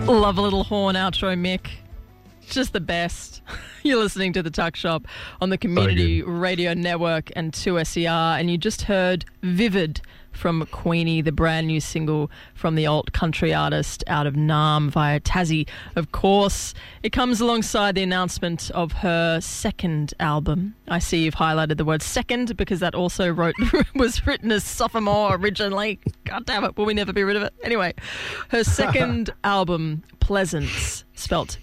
Love a little horn outro, Mick. Just the best. You're listening to The Tuck Shop on the Community Radio Network and 2SER, and you just heard Vivid from Queenie, the brand new single from the alt country artist out of Naarm via Tassie. Of course, it comes alongside the announcement of her second album. I see you've highlighted the word second because that also was written as sophomore originally. God damn it, will we never be rid of it? Anyway, her second album, Pleasance, spelt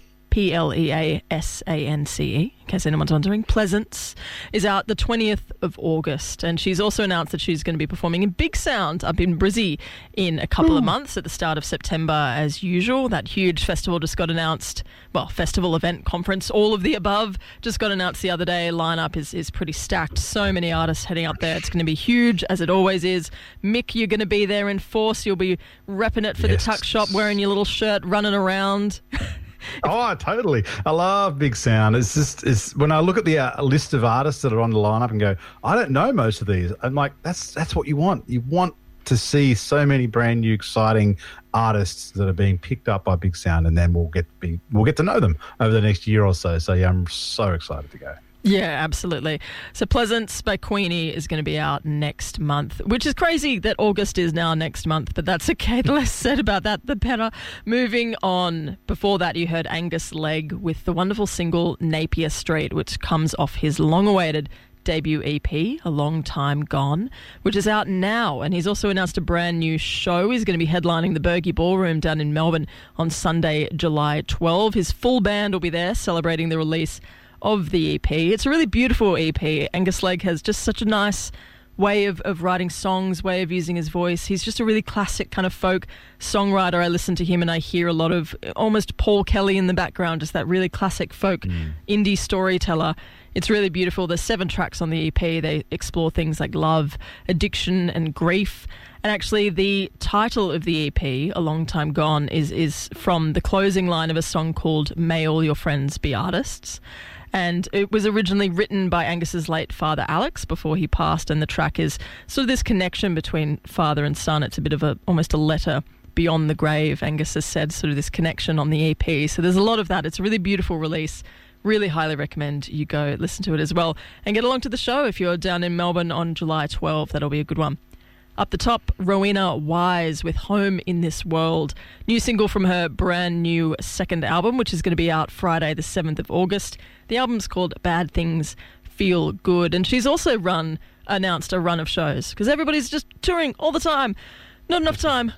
Pleasance, in case anyone's wondering. Pleasance is out the 20th of August, and she's also announced that she's going to be performing in Big Sound up in Brizzy in a couple of months at the start of September as usual. That huge festival just got announced, well, festival, event, conference, all of the above, just got announced the other day. Lineup is pretty stacked. So many artists heading up there. It's going to be huge, as it always is. Mick, you're going to be there in force. You'll be repping it for the Tuck Shop, wearing your little shirt, running around. Oh, totally. I love Big Sound. It's when I look at the list of artists that are on the lineup and go, I don't know most of these. I'm like, that's what you want. You want to see so many brand new, exciting artists that are being picked up by Big Sound, and then we'll get to know them over the next year or so. So yeah, I'm so excited to go. Yeah, absolutely. So Pleasance by Queenie is going to be out next month, which is crazy that August is now next month, but that's okay. The less said about that, the better. Moving on, before that you heard Angus Legg with the wonderful single Napier Street, which comes off his long-awaited debut EP, A Long Time Gone, which is out now. And he's also announced a brand new show. He's going to be headlining the Bergie Ballroom down in Melbourne on Sunday, July 12. His full band will be there celebrating the release of the EP. It's a really beautiful EP. Angus Legg has just such a nice way of writing songs, way of using his voice. He's just a really classic kind of folk songwriter. I listen to him and I hear a lot of almost Paul Kelly in the background, just that really classic folk indie storyteller. It's really beautiful. There's 7 tracks on the EP. They explore things like love, addiction and grief. And actually the title of the EP, A Long Time Gone, is from the closing line of a song called May All Your Friends Be Artists. And it was originally written by Angus's late father, Alex, before he passed. And the track is sort of this connection between father and son. It's a bit of almost a letter beyond the grave, Angus has said, sort of this connection on the EP. So there's a lot of that. It's a really beautiful release. Really highly recommend you go listen to it as well. And get along to the show if you're down in Melbourne on July 12. That'll be a good one. Up the top, Rowena Wise with Home in This World. New single from her brand new second album, which is going to be out Friday the 7th of August. The album's called Bad Things Feel Good. And she's also announced a run of shows because everybody's just touring all the time. Not enough time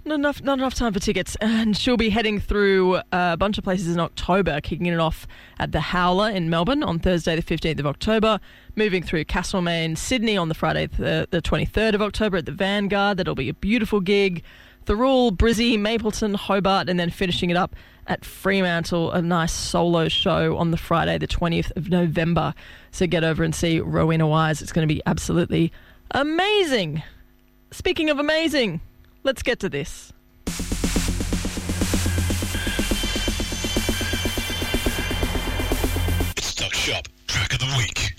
for tickets. And she'll be heading through a bunch of places in October, kicking it off at the Howler in Melbourne on Thursday the 15th of October, moving through Castlemaine, Sydney on the Friday the 23rd of October at the Vanguard. That'll be a beautiful gig. Thirroul, Brizzy, Mapleton, Hobart, and then finishing it up at Fremantle, a nice solo show on the Friday the 20th of November. So get over and see Rowena Wise. It's going to be absolutely amazing. Speaking of amazing, let's get to this. It's Tuck Shop Track of the Week.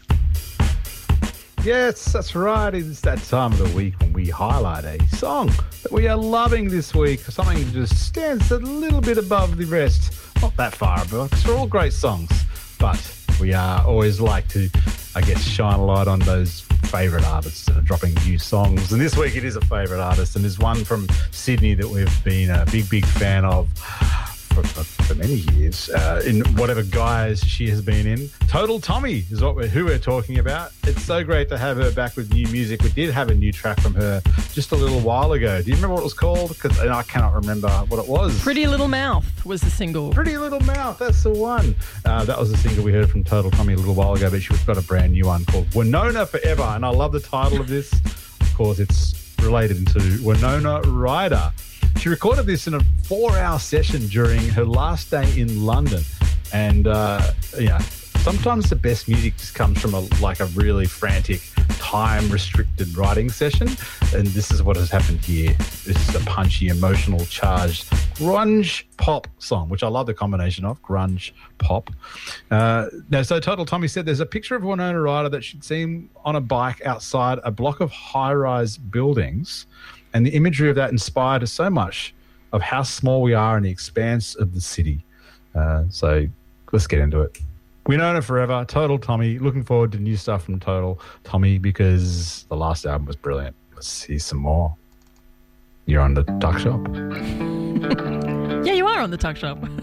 Yes, that's right. It's that time of the week when we highlight a song that we are loving this week, something that just stands a little bit above the rest. Not that far above, because they're all great songs, but we always like to, I guess, shine a light on those favourite artists that are dropping new songs. And this week it is a favourite artist, and there's one from Sydney that we've been a big fan of for many years, in whatever guise she has been in. Total Tommy is who we're talking about. It's so great to have her back with new music. We did have a new track from her just a little while ago. Do you remember what it was called? Because I cannot remember what it was. Pretty Little Mouth was the single. Pretty Little Mouth, that's the one. That was the single we heard from Total Tommy a little while ago, but she's got a brand new one called Winona Forever, and I love the title of this. Of course, it's related to Winona Ryder. She recorded this in a 4-hour session during her last day in London. And, sometimes the best music just comes from a really frantic, time-restricted writing session. And this is what has happened here. This is a punchy, emotional, charged grunge pop song, which I love the combination of, grunge pop. So Total Tommy said there's a picture of Winona Ryder that she'd seen on a bike outside a block of high-rise buildings. And the imagery of that inspired her so much of how small we are in the expanse of the city. So let's get into it. Winona Forever, Total Tommy. Looking forward to new stuff from Total Tommy because the last album was brilliant. Let's hear some more. You're on the Tuck Shop. Yeah, you are on the Tuck Shop.